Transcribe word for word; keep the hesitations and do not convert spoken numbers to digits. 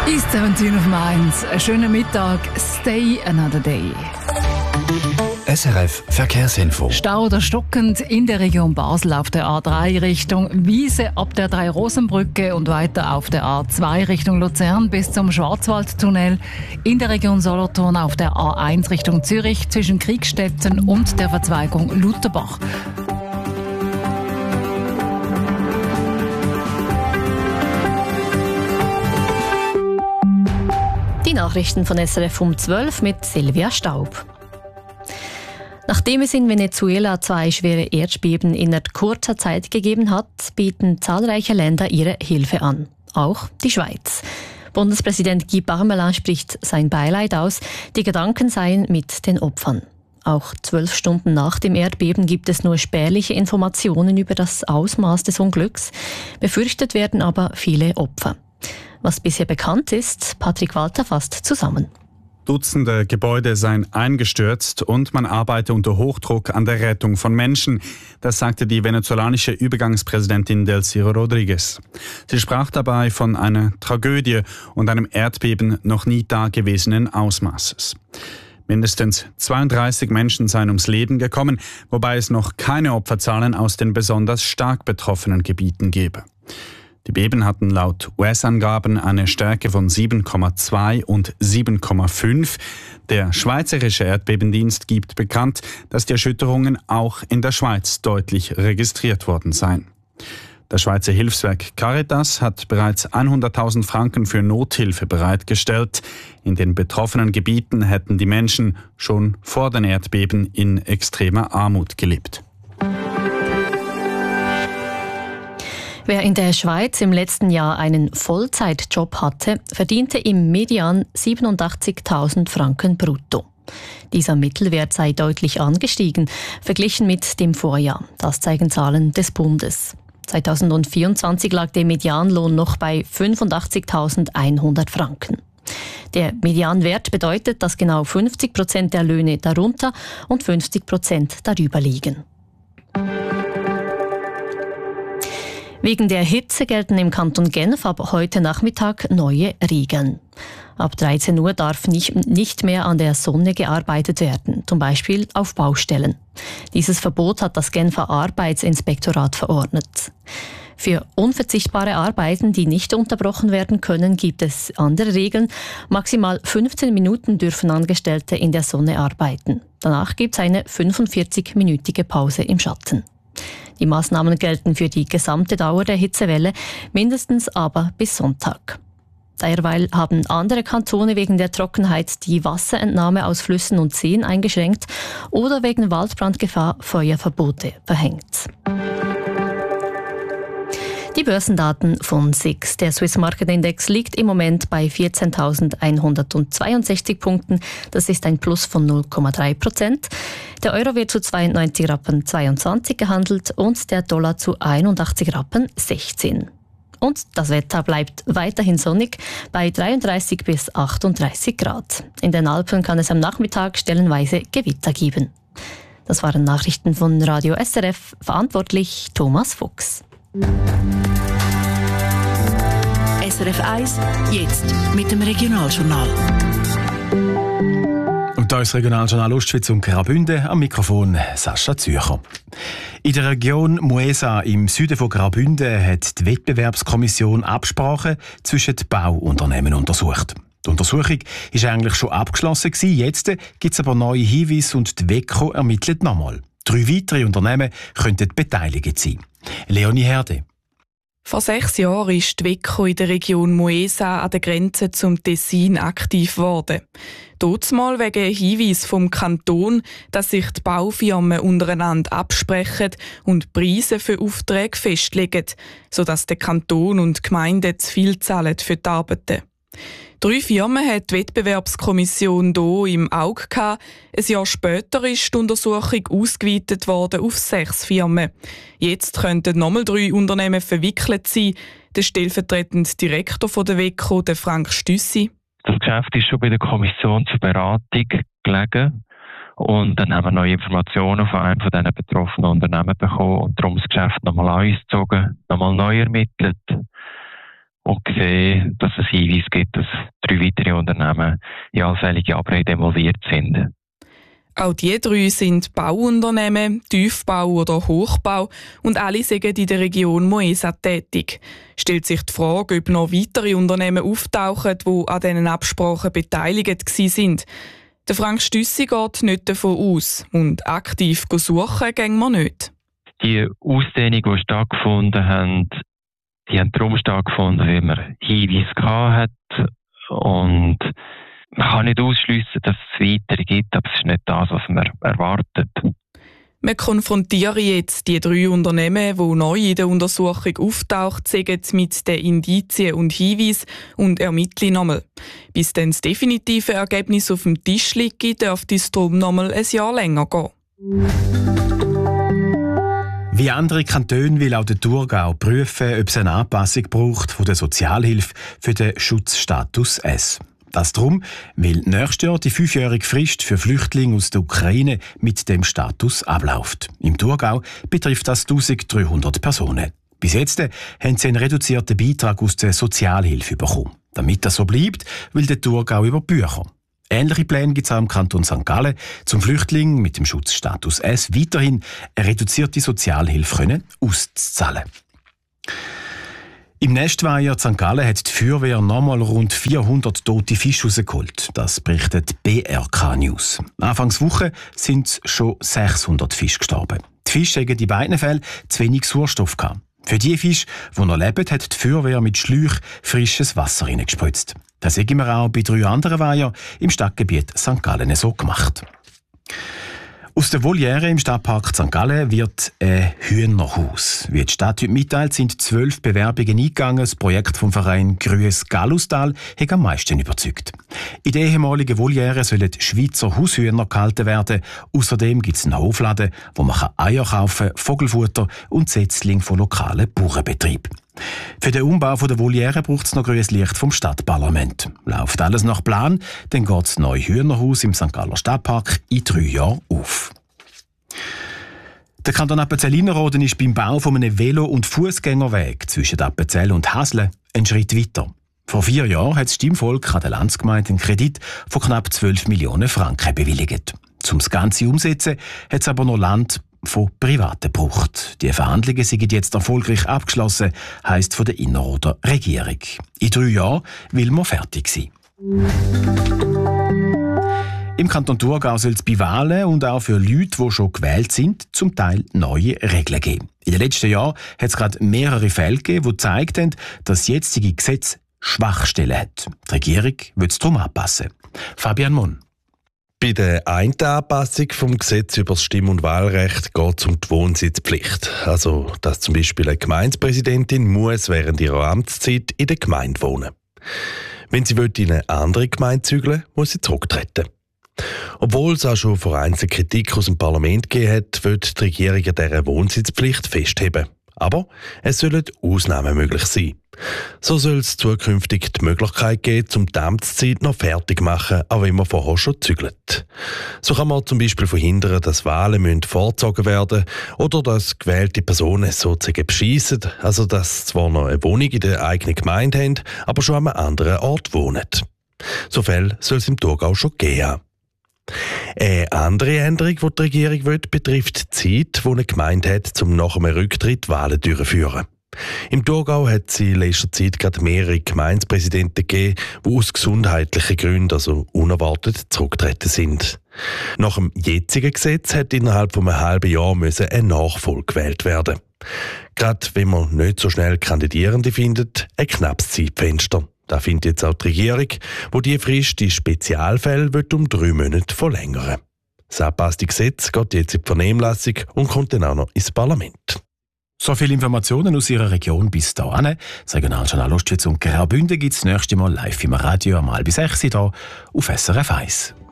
East siebzehn auf Mainz. Einen schönen Mittag. Stay another day. S R F Verkehrsinfo. Stau oder stockend in der Region Basel auf der A drei Richtung Wiese ab der Drei-Rosen-Brücke und weiter auf der A zwei Richtung Luzern bis zum Schwarzwaldtunnel. In der Region Solothurn auf der A eins Richtung Zürich zwischen Kriegstetten und der Verzweigung Lutherbach. Die Nachrichten von S R F um zwölf mit Silvia Staub. Nachdem es in Venezuela zwei schwere Erdbeben innerhalb kurzer Zeit gegeben hat, bieten zahlreiche Länder ihre Hilfe an. Auch die Schweiz. Bundespräsident Guy Parmelin spricht sein Beileid aus. Die Gedanken seien mit den Opfern. Auch zwölf Stunden nach dem Erdbeben gibt es nur spärliche Informationen über das Ausmaß des Unglücks. Befürchtet werden aber viele Opfer. Was bisher bekannt ist, Patrick Walter fasst zusammen. Dutzende Gebäude seien eingestürzt und man arbeite unter Hochdruck an der Rettung von Menschen. Das sagte die venezolanische Übergangspräsidentin Delcy Rodriguez. Sie sprach dabei von einer Tragödie und einem Erdbeben noch nie dagewesenen Ausmaßes. Mindestens zweiunddreißig Menschen seien ums Leben gekommen, wobei es noch keine Opferzahlen aus den besonders stark betroffenen Gebieten gebe. Die Beben hatten laut U S-Angaben eine Stärke von sieben Komma zwei und sieben Komma fünf. Der Schweizerische Erdbebendienst gibt bekannt, dass die Erschütterungen auch in der Schweiz deutlich registriert worden seien. Das Schweizer Hilfswerk Caritas hat bereits hunderttausend Franken für Nothilfe bereitgestellt. In den betroffenen Gebieten hätten die Menschen schon vor den Erdbeben in extremer Armut gelebt. Wer in der Schweiz im letzten Jahr einen Vollzeitjob hatte, verdiente im Median siebenundachtzigtausend Franken brutto. Dieser Mittelwert sei deutlich angestiegen, verglichen mit dem Vorjahr. Das zeigen Zahlen des Bundes. zweitausendvierundzwanzig lag der Medianlohn noch bei fünfundachtzigtausendeinhundert Franken. Der Medianwert bedeutet, dass genau fünfzig Prozent der Löhne darunter und fünfzig Prozent darüber liegen. Wegen der Hitze gelten im Kanton Genf ab heute Nachmittag neue Regeln. Ab dreizehn Uhr darf nicht, nicht mehr an der Sonne gearbeitet werden, zum Beispiel auf Baustellen. Dieses Verbot hat das Genfer Arbeitsinspektorat verordnet. Für unverzichtbare Arbeiten, die nicht unterbrochen werden können, gibt es andere Regeln. Maximal fünfzehn Minuten dürfen Angestellte in der Sonne arbeiten. Danach gibt es eine fünfundvierzig-minütige Pause im Schatten. Die Maßnahmen gelten für die gesamte Dauer der Hitzewelle, mindestens aber bis Sonntag. Derweil haben andere Kantone wegen der Trockenheit die Wasserentnahme aus Flüssen und Seen eingeschränkt oder wegen Waldbrandgefahr Feuerverbote verhängt. Die Börsendaten von S I X. Der Swiss Market Index liegt im Moment bei vierzehntausendeinhundertzweiundsechzig Punkten. Das ist ein Plus von null Komma drei Prozent. Der Euro wird zu zweiundneunzig Rappen zweiundzwanzig gehandelt und der Dollar zu einundachtzig Rappen sechzehn. Und das Wetter bleibt weiterhin sonnig bei dreiunddreißig bis achtunddreißig Grad. In den Alpen kann es am Nachmittag stellenweise Gewitter geben. Das waren Nachrichten von Radio S R F, verantwortlich Thomas Fuchs. S R F eins, jetzt mit dem Regionaljournal. Und da ist das Regionaljournal Ostschweiz und Graubünden, am Mikrofon Sascha Zürcher. In der Region Muesa im Süden von Graubünden hat die Wettbewerbskommission Absprachen zwischen den Bauunternehmen untersucht. Die Untersuchung war eigentlich schon abgeschlossen gewesen. Jetzt gibt es aber neue Hinweise und die WECO ermittelt nochmal. Drei weitere Unternehmen könnten beteiligt sein. Leonie Herde. Vor sechs Jahren ist die WECO in der Region Muesa an der Grenze zum Tessin aktiv geworden. Dazumal wegen Hinweis vom Kanton, dass sich die Baufirmen untereinander absprechen und Preise für Aufträge festlegen, sodass der Kanton und die Gemeinden zu viel zahlen für die Arbeiten. Drei Firmen hat die Wettbewerbskommission hier im Auge gehabt. Ein Jahr später ist die Untersuchung ausgeweitet worden auf sechs Firmen. Jetzt könnten nochmal drei Unternehmen verwickelt sein. Der stellvertretende Direktor der WECO, der Frank Stüssi. Das Geschäft ist schon bei der Kommission zur Beratung gelegen. Und dann haben wir neue Informationen von einem von diesen betroffenen Unternehmen bekommen und darum das Geschäft nochmal angezogen, nochmal neu ermittelt. und gesehen, dass es Hinweise gibt, dass drei weitere Unternehmen in allfällige Abrede involviert sind. Auch die drei sind Bauunternehmen, Tiefbau oder Hochbau und alle sind in der Region Moesa tätig. Stellt sich die Frage, ob noch weitere Unternehmen auftauchen, die an diesen Absprachen beteiligt waren. Der Frank Stüssi geht nicht davon aus und aktiv suchen gehen wir nicht. Die Ausdehnung, die stattgefunden haben, die haben darum stattgefunden, weil man Hinweise gehabt hat und man kann nicht ausschliessen, dass es weitere gibt, aber es ist nicht das, was man erwartet. Wir konfrontieren jetzt die drei Unternehmen, die neu in der Untersuchung auftaucht, sagen mit den Indizien und Hinweisen und ermitteln nochmal. Bis dann das definitive Ergebnis auf dem Tisch liegt, dürfte es darum nochmal ein Jahr länger gehen. Wie andere Kantone will auch der Thurgau prüfen, ob es eine Anpassung braucht von der Sozialhilfe für den Schutzstatus S. Das darum, weil nächstes Jahr die fünfjährige Frist für Flüchtlinge aus der Ukraine mit dem Status abläuft. Im Thurgau betrifft das eintausenddreihundert Personen. Bis jetzt haben sie einen reduzierten Beitrag aus der Sozialhilfe bekommen. Damit das so bleibt, will der Thurgau über Bücher. Ähnliche Pläne gibt es auch im Kanton Sankt Gallen, zum Flüchtlingen mit dem Schutzstatus S weiterhin eine reduzierte Sozialhilfe können auszahlen. Im Nestweiher Sankt Gallen hat die Feuerwehr nochmal rund vierhundert tote Fische rausgeholt. Das berichtet B R K News. Anfangs Woche sind schon sechshundert Fische gestorben. Die Fische hatten in beiden Fällen zu wenig Sauerstoff gehabt. Für die Fische, die noch leben, hat die Feuerwehr mit Schläuchen frisches Wasser reingespritzt. Das haben wir auch bei drei anderen Weihern im Stadtgebiet Sankt Gallen so gemacht. Aus der Voliere im Stadtpark Sankt Gallen wird ein Hühnerhaus. Wie die Stadt heute mitteilt, sind zwölf Bewerbungen eingegangen. Das Projekt vom Verein Grües Gallustal hat am meisten überzeugt. In der ehemaligen Voliere sollen Schweizer Haushühner gehalten werden. Außerdem gibt es einen Hofladen, wo man Eier kaufen kann, Vogelfutter und Setzlinge von lokalen Bauernbetrieben. Für den Umbau der Voliere braucht es noch grünes Licht vom Stadtparlament. Läuft alles nach Plan, dann geht das neue Hühnerhaus im Sankt Galler Stadtpark in drei Jahren auf. Der Kanton Appenzell-Innerrhoden ist beim Bau von einem Velo- und Fußgängerweg zwischen Appenzell und Hasle einen Schritt weiter. Vor vier Jahren hat das Stimmvolk an der Landsgemeinde einen Kredit von knapp zwölf Millionen Franken bewilligt. Um das Ganze umzusetzen, hat es aber noch Land von Privaten gebraucht. Die Verhandlungen sind jetzt erfolgreich abgeschlossen, heisst von der Innerrhoder Regierung. In drei Jahren will man fertig sein. Im Kanton Thurgau soll es bei Wahlen und auch für Leute, die schon gewählt sind, zum Teil neue Regeln geben. In den letzten Jahren hat es gerade mehrere Fälle gegeben, die gezeigt haben, dass das jetzige Gesetz Schwachstellen hat. Die Regierung will es darum anpassen. Fabian Munn. Bei der einen Anpassung vom Gesetz über das Stimm- und Wahlrecht geht es um die Wohnsitzpflicht. Also, dass zum Beispiel eine Gemeindepräsidentin muss während ihrer Amtszeit in der Gemeinde wohnen. Wenn sie in eine andere Gemeinde zügeln, muss sie zurücktreten. Obwohl es auch schon vereinzelte Kritik aus dem Parlament gegeben hat, wird die Regierung an dieser Wohnsitzpflicht festheben. Aber es sollen Ausnahmen möglich sein. So soll es zukünftig die Möglichkeit geben, um die Amtszeit noch fertig zu machen, auch wenn man vorher schon zügelt. So kann man zum Beispiel verhindern, dass Wahlen müssen vorgezogen werden oder dass gewählte Personen sozusagen beschissen, also dass sie zwar noch eine Wohnung in der eigenen Gemeinde haben, aber schon an einem anderen Ort wohnen. So Fälle soll es im Thurgau schon geben. Eine andere Änderung, die die Regierung will, betrifft die Zeit, die eine Gemeinde hat, um nach einem Rücktritt Wahlen durchzuführen. Im Thurgau hat es in letzter Zeit gerade mehrere Gemeindepräsidenten gegeben, die aus gesundheitlichen Gründen, also unerwartet, zurückgetreten sind. Nach dem jetzigen Gesetz hat innerhalb von einem halben Jahr ein Nachfolger gewählt werden. Gerade wenn man nicht so schnell Kandidierende findet, ein knappes Zeitfenster. Das findet jetzt auch die Regierung, wo die Frist in Spezialfällen um drei Monate verlängern will. Das angepasste Gesetz geht jetzt in die Vernehmlassung und kommt dann auch noch ins Parlament. So viele Informationen aus Ihrer Region bis dahin. Das Regionaljournal Ostschweiz und Graubünden gibt es das nächste Mal live im Radio am halb sechs hier auf S R F eins.